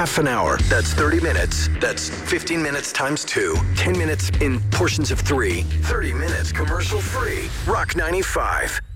half an hour. That's 30 minutes. That's 15 minutes times 2. 10 minutes in portions of 3. 30 minutes commercial free. Rock 95.